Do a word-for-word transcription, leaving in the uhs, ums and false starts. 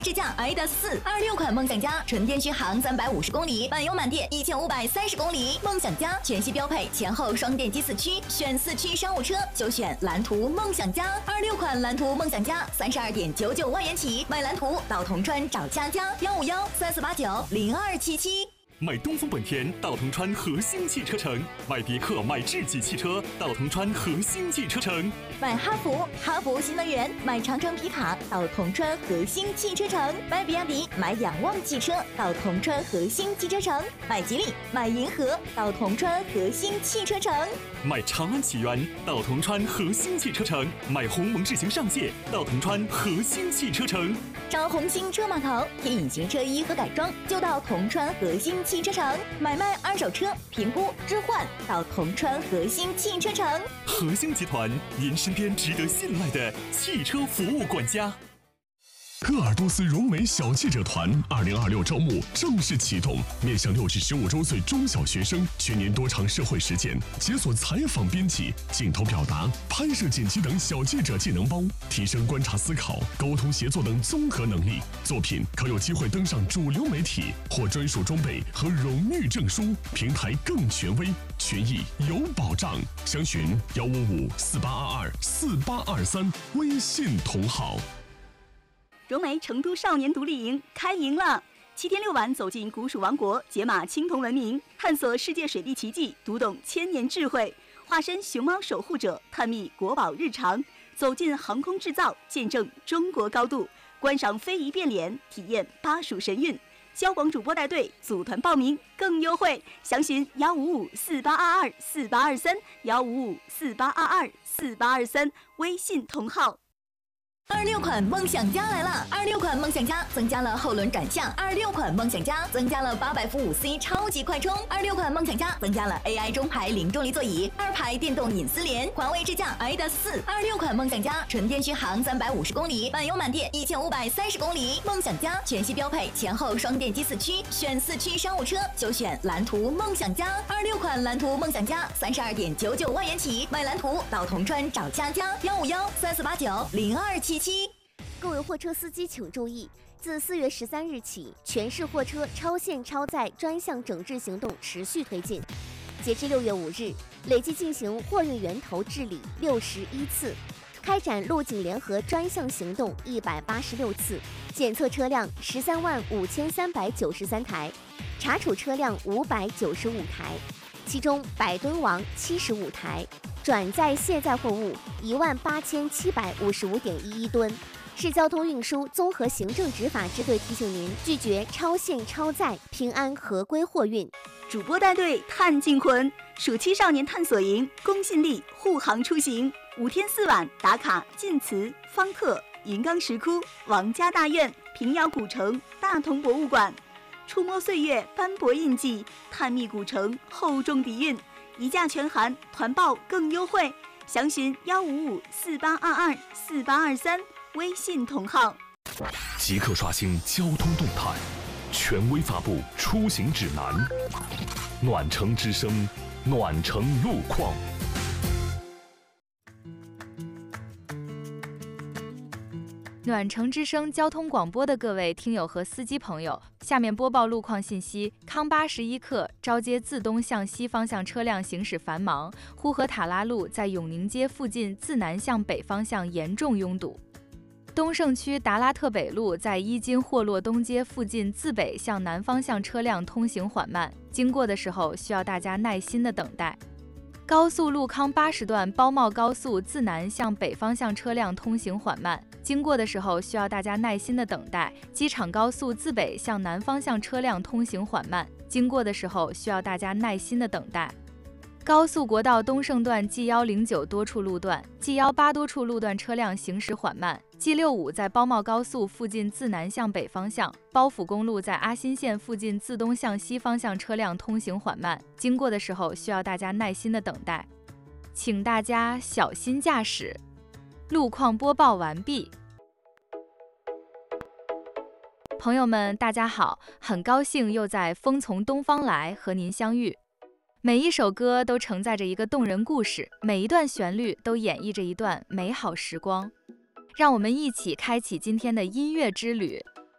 智驾 i 达四二六款梦想家，纯电续航三百五十公里，满油满电一千五百三十公里。梦想家全系标配前后双电机四驱，选四驱商务车就选蓝图梦想家。二六款蓝图梦想家三十二点九九万元起，买蓝图到铜川找佳佳，幺五幺三四八九零二七七。 买东风本田到铜川核心汽车城，买别克买智己汽车到铜川核心汽车城， 买哈弗哈弗新能源，买长城皮卡到铜川核心汽车城，买比亚迪买仰望汽车到铜川核心汽车城，买吉利买银河到铜川核心汽车城， 买长安启源到铜川核心汽车城，买鸿蒙智行上界到铜川核心汽车城， 找红星车码头贴隐形车衣和改装就到铜川核心汽车城，买卖二手车评估置换到铜川核心汽车城。 核心集团，您身边值得信赖的汽车服务管家。 鄂尔多斯融美小记者团二零二六招募正式启动，面向六至十五周岁中小学生，全年多场社会实践，解锁采访编辑、镜头表达、拍摄剪辑等小记者技能包，提升观察思考、沟通协作等综合能力。作品可有机会登上主流媒体，获专属装备和荣誉证书，平台更权威，权益有保障。详询幺五五四八二二四八二三，微信同号。 融媒成都少年独立营开营了！七天六晚，走进古蜀王国，解码青铜文明，探索世界水利奇迹，读懂千年智慧，化身熊猫守护者，探秘国宝日常，走进航空制造，见证中国高度，观赏非遗变脸，体验巴蜀神韵。交广主播带队，组团报名更优惠，详询幺五五四八二二四八二三幺五五四八二二四八二三，微信同号。 二六款梦想家来了！二六款梦想家增加了后轮转向，二六款梦想家增加了八百伏五 C 超级快充，二六款梦想家增加了 A I 中排零重力座椅，二排电动隐私帘，环卫智驾 i 达四。二六款梦想家纯电续航三百五十公里，满油满电一千五百三十公里。梦想家全系标配前后双电机四驱，选四驱商务车就选蓝图梦想家。二六款蓝图梦想家三十二点九九万元起，买蓝图到铜川找佳佳，幺五幺三四八九零二七七。 各位货车司机请注意，自四月十三日起，全市货车超限超载专项整治行动持续推进。截至六月五日，累计进行货运源头治理六十一次，开展路警联合专项行动一百八十六次，检测车辆十三万五千三百九十三台，查处车辆五百九十五台，其中百吨王七十五台，转载卸载货物一万八千七百五十五点一一吨。市交通运输综合行政执法支队提醒您，拒绝超限超载，平安合规货运。 主播带队探净魂，暑期少年探索营，公信力护航出行，五天四晚打卡晋祠、方特、云冈石窟、王家大院、平遥古城、大同博物馆，触摸岁月斑驳印记，探秘古城厚重底蕴，一价全含，团报更优惠，详询幺五五四八二二四八二三。微信同号。 即刻刷新交通动态，权威发布出行指南。暖城之声，暖城路况。 暖城之声交通广播的各位听友和司机朋友，下面播报路况信息。康巴十一克招接自东向西方向车辆行驶繁忙，呼和塔拉路在永宁街附近自南向北方向严重拥堵。东胜区达拉特北路在伊金霍洛东街附近自北向南方向车辆通行缓慢，经过的时候需要大家耐心的等待。高速路康八十段包茂高速自南向北方向车辆通行缓慢，经过的时候需要大家耐心的等待。机场高速自北向南方向车辆通行缓慢，经过的时候需要大家耐心的等待。高速国道东胜段 G 一零九多处路段 G 一八多处路段车辆行驶缓慢， G 六五在包茂高速附近自南向北方向，包府公路在阿新县附近自东向西方向车辆通行缓慢，经过的时候需要大家耐心的等待，请大家小心驾驶。路况播报完毕。朋友们大家好，很高兴又在风从东方来和您相遇。每一首歌都承载着一个动人故事，每一段旋律都演绎着一段美好时光。让我们一起开启今天的音乐之旅，